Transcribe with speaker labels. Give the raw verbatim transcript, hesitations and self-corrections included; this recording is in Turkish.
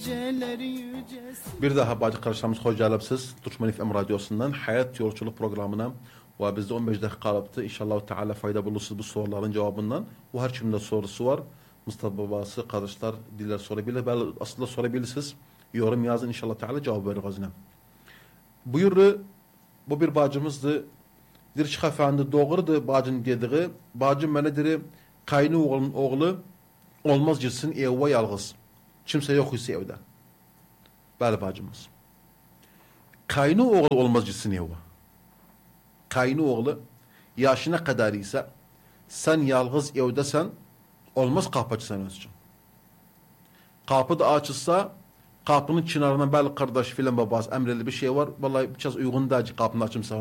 Speaker 1: Bir daha bacı kardeşlerimiz hoş geldiniz. Türkmen F M Radyosu'ndan Hayat Yolculuk programına ve bizde on beş dakika kalıptı. İnşallah Teala fayda bulursunuz bu soruların cevabından. Bu her kimde sorusu var. Mustafa babası, kardeşler diller sorabilir. Ben aslında sorabilirsiniz. Yorum yazın inşallah Teala cevap verir gazine. Buyur, bu bir bacımızdı. Bir çıkafendi doğrudu bacın dediği. Bacım bana dedi kaynı oğlun oğlu olmaz girsin evve yalğız. Kimse yok ise evde. Bəli bacımız. Kaynı oğlu olmaz girsin evve. Kaynı oğlu yaşına kadar ise sen yalğız evdesen olmaz kapı açsan öz için. Kapı da açılsa kapının kenarına bəli kardeş filan babası emreli bir şey var. Vallahi biraz uygun da kapını açımsa